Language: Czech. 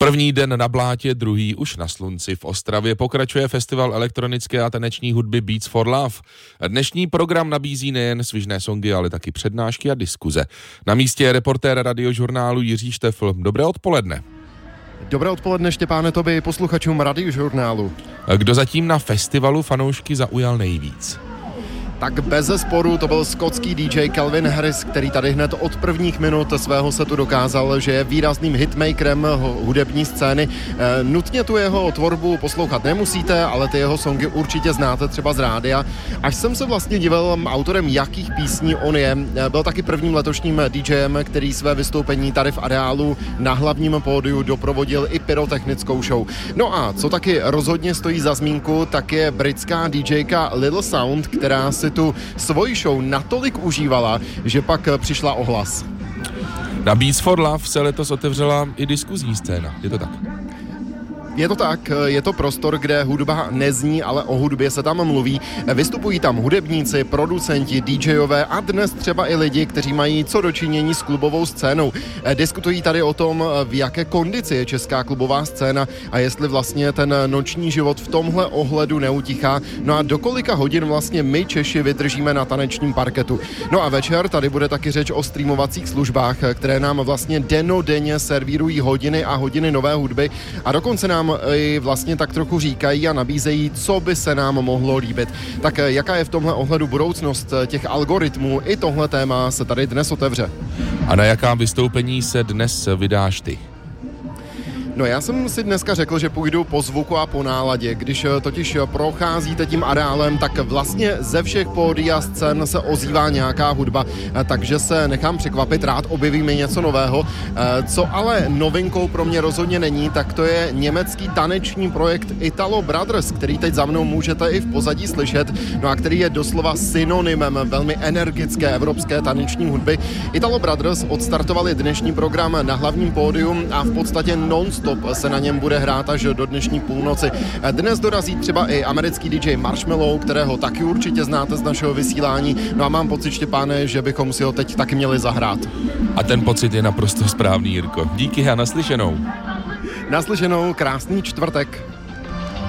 První den na blátě, druhý už na slunci. V Ostravě pokračuje festival elektronické a taneční hudby Beats for Love. Dnešní program nabízí nejen svižné songy, ale taky přednášky a diskuze. Na místě je reportér Radiožurnálu Jiří Štefl. Dobré odpoledne. Dobré odpoledne, Štěpáne, tobě posluchačům Radiožurnálu. Kdo zatím na festivalu fanoušky zaujal nejvíc? Tak bezesporu to byl skotský DJ Calvin Harris, který tady hned od prvních minut svého setu dokázal, že je výrazným hitmakerem hudební scény. Nutně tu jeho tvorbu poslouchat nemusíte, ale ty jeho songy určitě znáte třeba z rádia. Až jsem se vlastně divil autorem, jakých písní on je. Byl taky prvním letošním DJem, který své vystoupení tady v areálu na hlavním pódiu doprovodil i pyrotechnickou show. No a co taky rozhodně stojí za zmínku, tak je britská DJka Little Sound, která si tu svoji show natolik užívala, že pak přišla o hlas. Na Beats for Love se letos otevřela i diskuzní scéna, je to tak? Je to tak, je to prostor, kde hudba nezní, ale o hudbě se tam mluví. Vystupují tam hudebníci, producenti, DJové a dnes třeba i lidi, kteří mají co dočinění s klubovou scénou. Diskutují tady o tom, v jaké kondici je česká klubová scéna a jestli vlastně ten noční život v tomhle ohledu neutichá. No a do kolika hodin vlastně my Češi vydržíme na tanečním parketu. No a večer tady bude taky řeč o streamovacích službách, které nám vlastně dennodenně servírují hodiny a hodiny nové hudby a dokonce nám i vlastně tak trochu říkají a nabízejí, co by se nám mohlo líbit. Tak jaká je v tomhle ohledu budoucnost těch algoritmů? I tohle téma se tady dnes otevře. A na jaká vystoupení se dnes vydáš ty? No já jsem si dneska řekl, že půjdu po zvuku a po náladě. Když totiž procházíte tím areálem, tak vlastně ze všech pódií a scén se ozývá nějaká hudba, takže se nechám překvapit, rád objevím něco nového. Co ale novinkou pro mě rozhodně není, tak to je německý taneční projekt Italo Brothers, který teď za mnou můžete i v pozadí slyšet, no a který je doslova synonymem velmi energické evropské taneční hudby. Italo Brothers odstartovali dnešní program na hlavním pódiu a v podstatě non-stop se na něm bude hrát až do dnešní půlnoci. Dnes dorazí třeba i americký DJ Marshmello, kterého taky určitě znáte z našeho vysílání. No a mám pocit, Štěpáne, že bychom si ho teď taky měli zahrát. A ten pocit je naprosto správný, Jirko. Díky a naslyšenou. Naslyšenou, krásný čtvrtek.